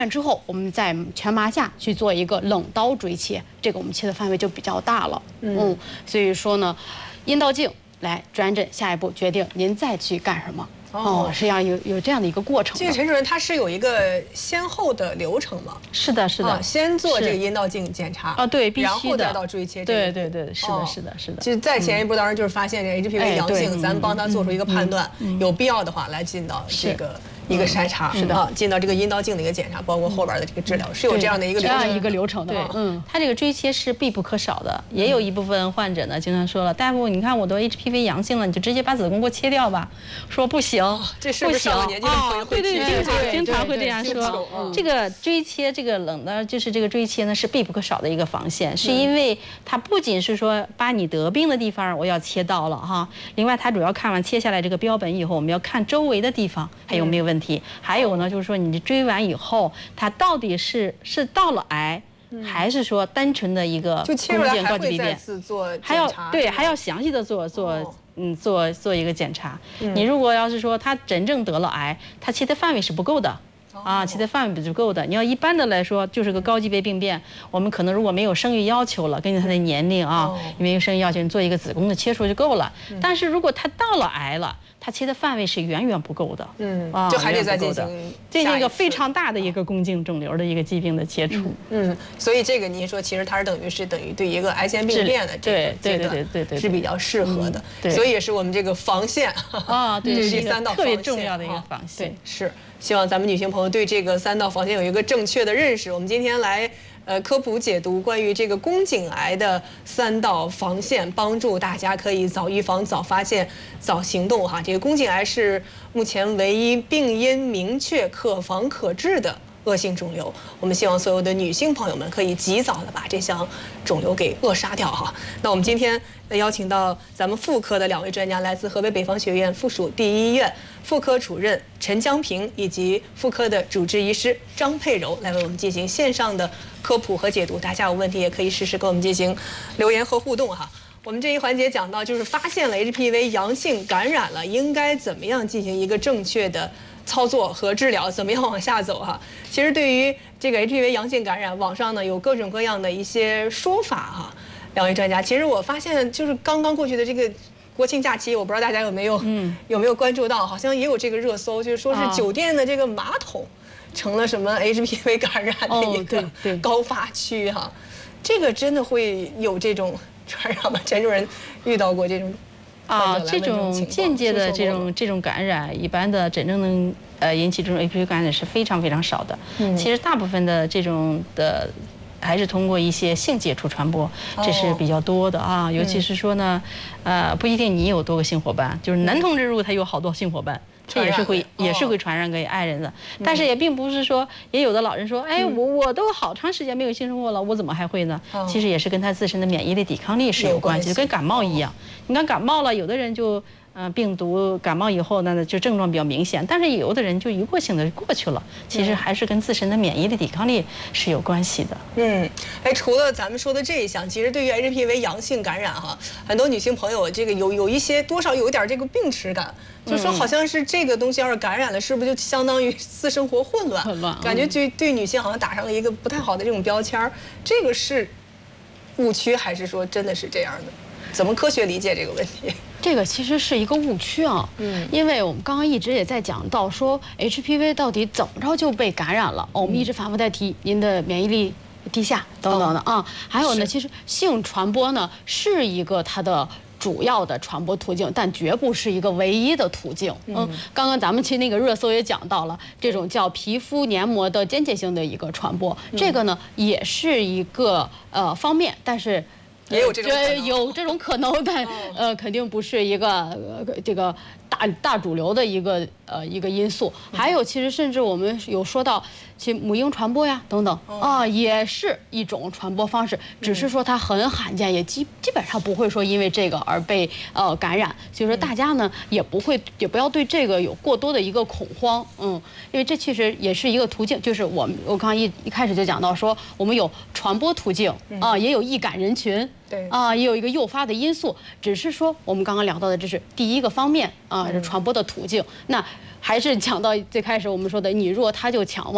之后，我们在全麻下去做一个冷刀锥切，这个我们切的范围就比较大了。所以说呢，阴道镜来转诊，下一步决定您再去干什么。实际上有这样的一个过程。 这个陈主任他是有一个先后的流程吗？ 是的，是的。 先做这个阴道镜检查对，必须的。 然后再到锥切。 对，是的，是的，是的。 就再前一步，当然就是发现这 HPV 阳性，咱们帮他做出一个判断，有必要的话来进到这个。一个筛查是的进到这个阴道镜的一个检查，包括后边的这个治疗，是有这样的一个流程的。 它这个锥切是必不可少的。也有一部分患者呢，经常说了，大夫，你看我都 HPV 阳性了，你就直接把子宫给我切掉吧。说不行， 这是不是上了年纪的朋友会对，经常会这样说。这个锥切，这个冷的，就是这个锥切呢，是必不可少的一个防线，是因为它不仅是说把你得病的地方我要切到了哈，另外它主要看完切下来这个标本以后，我们要看周围的地方还有没有问题。还有呢，就是说你追完以后，它到底是到了癌，还是说单纯的一个就切出来还会再次做检查， 还要详细的做一个检查。你如果要是说他真正得了癌，他切的范围是不够的。切的范围是不够的。你要一般的来说，就是个高级别病变，我们可能如果没有生育要求了，根据他的年龄没有生育要求，你做一个子宫的切除就够了。但是如果他到了癌了，它切的范围是远远不够的。 就还得再进行一个非常大的一个宫颈肿瘤的一个疾病的切除。 所以这个您说，其实它是等于对一个癌前病变的这个阶段是比较适合的。所以也是我们这个防线对， 这是第3道特别重要的一个防线。 是。希望咱们女性朋友对这个3道防线有一个正确的认识。我们今天来科普解读关于这个宫颈癌的3道防线，帮助大家可以早预防、早发现、早行动哈。这个宫颈癌是目前唯一病因明确、可防可治的恶性肿瘤，我们希望所有的女性朋友们可以及早的把这项肿瘤给扼杀掉哈。那我们今天邀请到咱们妇科的2位专家，来自河北北方学院附属第一医院妇科主任陈江平以及妇科的主治医师张佩柔，来为我们进行线上的科普和解读。大家有问题也可以实时跟我们进行留言和互动哈。我们这一环节讲到，就是发现了 HPV 阳性感染了，应该怎么样进行一个正确的操作和治疗，怎么样往下走哈？其实对于这个 HPV 阳性感染，网上呢有各种各样的一些说法哈。2位专家，其实我发现就是刚刚过去的这个国庆假期，我不知道大家有没有关注到，好像也有这个热搜，就是说是酒店的这个马桶成了什么 HPV 感染的一个高发区哈。这个真的会有这种传染吗？陈主任遇到过这种？ 这种间接的这种感染，一般的真正能引起这种 HPV 感染是非常非常少的。其实大部分的这种的还是通过一些性接触传播，这是比较多的啊。尤其是说呢，不一定你有多个性伙伴，就是男同志如果他有好多性伙伴。这也是会传染给爱人的，但是也并不是说，也有的老人说，哎，我都好长时间没有性生活了，我怎么还会呢？其实也是跟他自身的免疫力抵抗力是有关系，就跟感冒一样。你看感冒了，有的人就病毒感冒以后呢，就症状比较明显，但是有的人就一过性的过去了，其实还是跟自身的免疫力抵抗力是有关系的。 除了咱们说的这一项，其实对于 HPV 阳性感染哈，很多女性朋友这个有一些多少有一点这个病耻感。就说好像是这个东西要是感染了，是不是就相当于私生活混乱？感觉对女性好像打上了一个不太好的这种标签。这个是误区还是说真的是这样的？怎么科学理解这个问题？ 这个其实是一个误区啊。因为我们刚刚一直也在讲到说 HPV 到底怎么着就被感染了，我们一直反复在提您的免疫力低下等等的啊。还有呢，其实性传播呢是一个它的主要的传播途径，但绝不是一个唯一的途径。刚刚咱们其实那个热搜也讲到了，这种叫皮肤黏膜的间接性的一个传播，这个呢也是一个方面，但是也有这种有这种可能，但肯定不是一个这个大主流的一个因素。还有其实甚至我们有说到其母婴传播呀等等也是一种传播方式，只是说它很罕见，也基本上不会说因为这个而被感染。所以说大家呢也不要对这个有过多的一个恐慌。因为这其实也是一个途径，就是我刚刚一开始就讲到说我们有传播途径也有易感人群。也有一个诱发的因素，只是说我们刚刚聊到的这是第一个方面是传播的途径。那还是讲到最开始我们说的，你弱他就强嘛。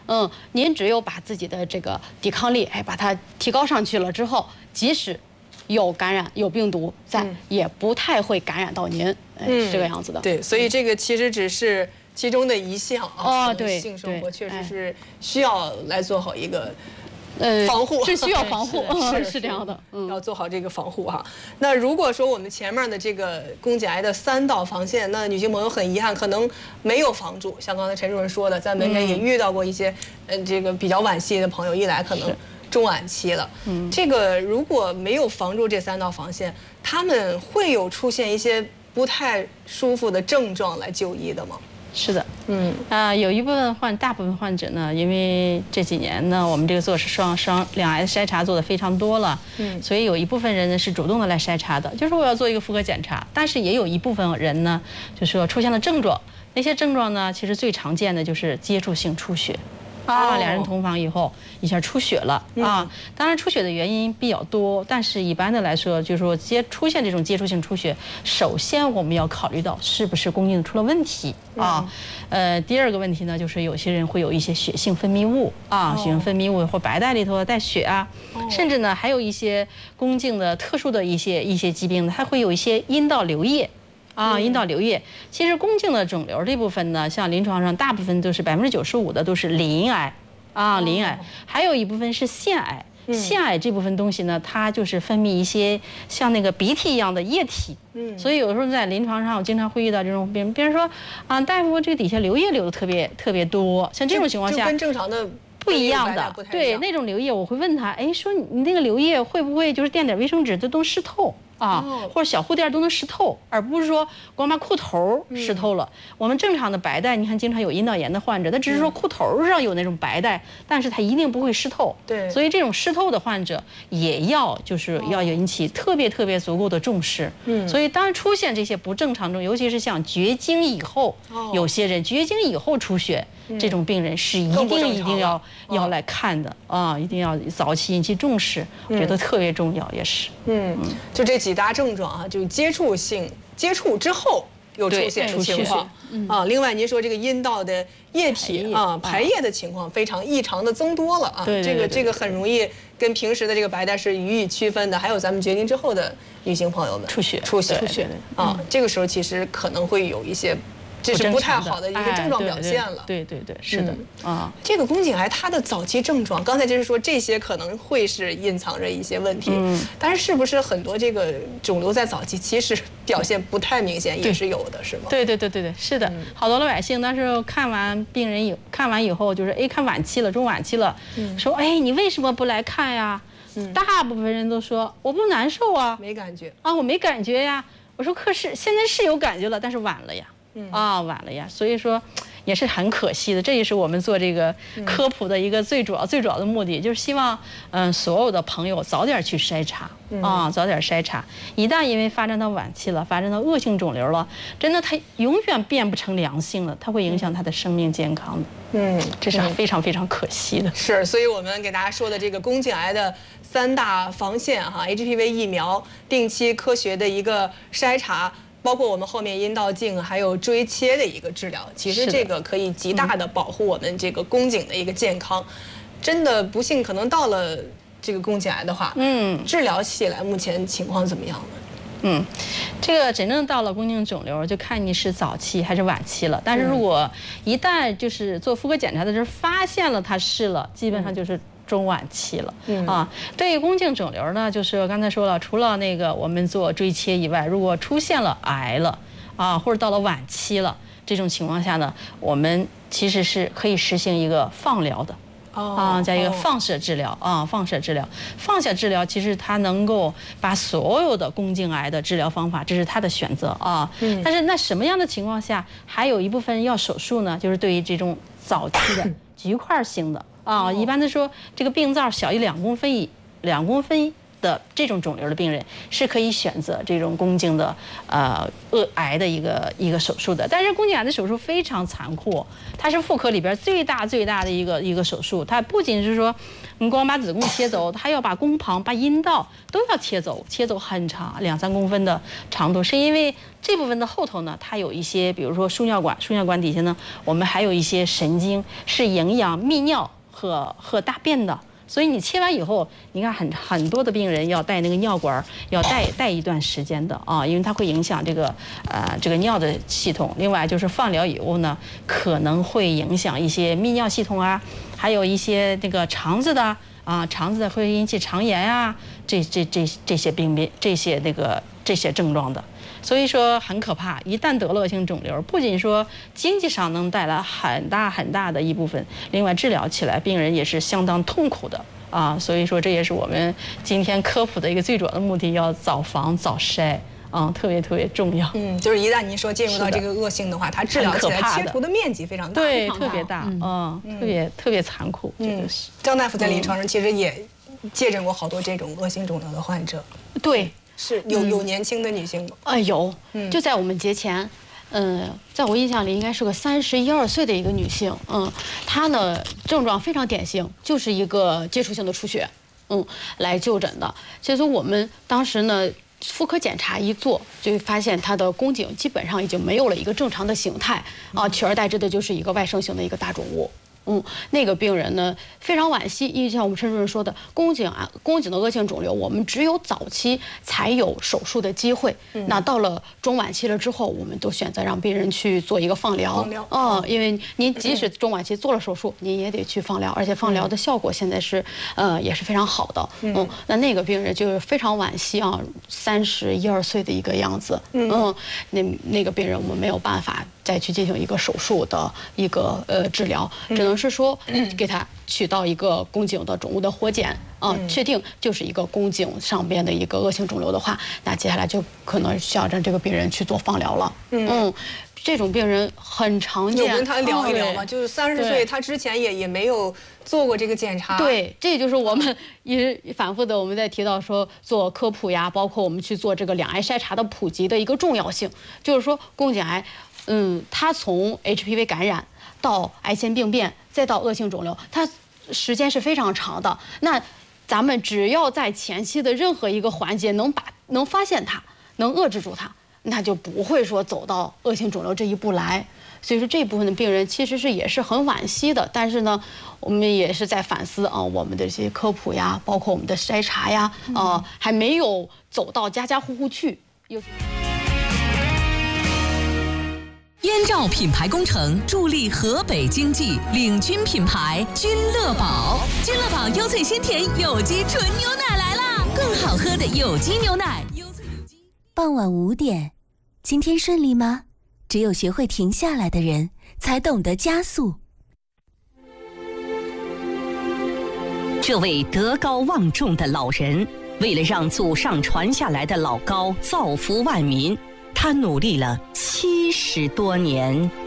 您只有把自己的这个抵抗力，把它提高上去了之后，即使有感染有病毒在，也不太会感染到您，是这个样子的。 对，所以这个其实只是其中的一项啊。 对， 性生活确实是需要来做好一个。防护是需要防护，是这样的， 要做好这个防护哈。那如果说我们前面的这个宫颈癌的3道防线，那女性朋友很遗憾可能没有防住，像刚才陈主任说的，在门诊也遇到过一些这个比较晚期的朋友，一来可能中晚期了。这个如果没有防住这3道防线，他们会有出现一些不太舒服的症状来就医的吗？ 是的，有一部分大部分患者呢，因为这几年呢，我们这个做两癌的筛查做的非常多了，所以有一部分人呢是主动的来筛查的，就是我要做一个妇科检查，但是也有一部分人呢，就是说出现了症状，那些症状呢，其实最常见的就是接触性出血。两人同房以后一下出血了啊！当然出血的原因比较多，但是一般的来说，就是说出现这种接触性出血，首先我们要考虑到是不是宫颈出了问题啊。第二个问题呢，就是有些人会有一些血性分泌物啊，血性分泌物或白带里头带血啊，甚至呢还有一些宫颈的特殊的一些疾病，它会有一些阴道瘤液。阴道瘤液，其实宫颈的肿瘤这部分呢，像临床上大部分都是95%的都是鳞癌，鳞癌，还有一部分是腺癌。腺癌这部分东西呢，它就是分泌一些像那个鼻涕一样的液体。所以有时候在临床上，我经常会遇到这种病人，别人说大夫这个底下瘤液流的特别多，像这种情况下就跟正常的不一样的。对，那种瘤液我会问他，说你那个瘤液会不会就是垫点卫生纸都能湿透？或者小护垫都能湿透，而不是说光把裤头湿透了。我们正常的白带，你看经常有阴道炎的患者，他只是说裤头上有那种白带，但是他一定不会湿透。 对， 所以这种湿透的患者也要引起特别足够的重视。所以当出现这些不正常症，尤其是像绝经以后，有些人绝经以后出血，这种病人是一定要来看的一定要早期引起重视，我觉得特别重要，也是。 就这几大症状啊，就接触之后又出现的情况另外您说这个阴道的液体排液的情况非常异常的增多了这个很容易跟平时的这个白带是予以区分的。还有咱们绝经之后的女性朋友们出血这个时候其实可能会有一些。这是不太好的一个症状表现了。 对，是的这个宫颈癌它的早期症状，刚才就是说这些可能会是隐藏着一些问题，但是不是很多这个肿瘤在早期其实表现不太明显也是有的，是吗？ 对，是的。好多老百姓当时看完以后，就是看晚期了，中晚期了，说你为什么不来看呀？大部分人都说我不难受啊， 没感觉我没感觉呀。我说可是现在是有感觉了，但是晚了呀。晚了呀，所以说也是很可惜的。这也是我们做这个科普的一个最主要的目的，就是希望所有的朋友早点去筛查早点筛查。一旦因为发展到晚期了，发展到恶性肿瘤了，真的它永远变不成良性了，它会影响他的生命健康的。这是非常可惜的。 是，所以我们给大家说的这个宫颈癌的3大防线HPV 疫苗，定期科学的一个筛查。包括我们后面阴道镜还有锥切的一个治疗，其实这个可以极大的保护我们这个宫颈的一个健康。真的不幸可能到了这个宫颈癌的话，治疗起来目前情况怎么样呢？ 这个真正到了宫颈肿瘤，就看你是早期还是晚期了。但是如果一旦就是做妇科检查的时候发现了它是了，基本上就是中晚期了对于宫颈肿瘤呢，就是我刚才说了，除了那个我们做锥切以外，如果出现了癌了或者到了晚期了，这种情况下呢，我们其实是可以实行一个放疗的加一个放射治疗放射治疗其实它能够把所有的宫颈癌的治疗方法，这是它的选择但是那什么样的情况下还有一部分要手术呢？就是对于这种早期的局块型的一般的说，这个病灶小于2公分的的这种肿瘤的病人是可以选择这种宫颈的癌的一个手术的。但是宫颈癌的手术非常残酷，它是妇科里边最大的一个手术。它不仅是说你光把子宫切走，它要把宫旁、把阴道都要切走很长2-3公分的长度，是因为这部分的后头呢，它有一些，比如说输尿管底下呢，我们还有一些神经是营养泌尿和大便的。所以你切完以后，你看很多的病人要带那个尿管，要带一段时间的啊，因为它会影响这个尿的系统。另外就是放疗以后呢，可能会影响一些泌尿系统啊，还有一些那个肠子的会引起肠炎啊，这些病这些症状的。所以说很可怕，一旦得了恶性肿瘤，不仅说经济上能带来很大的一部分，另外治疗起来病人也是相当痛苦的啊。所以说这也是我们今天科普的一个最主要的目的，要早防早筛啊，特别重要。 就是一旦您说进入到这个恶性的话，它治疗起来切除的面积非常大， 对，特别大，特别残酷。 张大夫在临床上其实也接诊过好多这种恶性肿瘤的患者。 对。 是有年轻的女性吗？ 有，就在我们节前，在我印象里应该是个31、2岁的一个女性，她呢症状非常典型，就是一个接触性的出血，来就诊的。其实我们当时呢妇科检查一做，就发现她的宫颈基本上已经没有了一个正常的形态啊，取而代之的就是一个外生型的一个大肿物。那个病人呢非常惋惜，因为像我们陈主任说的，宫颈的恶性肿瘤，我们只有早期才有手术的机会。那到了中晚期了之后，我们都选择让病人去做一个放疗。因为您即使中晚期做了手术，您也得去放疗，而且放疗的效果现在是也是非常好的。那个病人就是非常惋惜啊，31、2岁的一个样子。那个病人我们没有办法再去进行一个手术的一个治疗，只能是说给他取到一个宫颈的肿物的活检确定就是一个宫颈上边的一个恶性肿瘤的话，那接下来就可能需要让这个病人去做放疗了。这种病人很常见。 有跟他聊一聊吗？就是30岁，他之前也没有做过这个检查。 对，这就是我们也反复的我们在提到说做科普呀，包括我们去做这个两癌筛查的普及的一个重要性，就是说宫颈癌。它从 HPV 感染到癌前病变，再到恶性肿瘤，它时间是非常长的。那咱们只要在前期的任何一个环节能发现它，能遏制住它，那就不会说走到恶性肿瘤这一步来。所以说这部分的病人其实也是很惋惜的。但是呢，我们也是在反思我们的这些科普呀，包括我们的筛查呀，还没有走到家家户户去。 燕赵品牌工程助力河北经济，领军品牌君乐宝。君乐宝优萃鲜甜有机纯牛奶来啦，更好喝的有机牛奶。 傍晚5点，今天顺利吗？只有学会停下来的人，才懂得加速。 这位德高望重的老人，为了让祖上传下来的老高造福万民，他努力了70多年。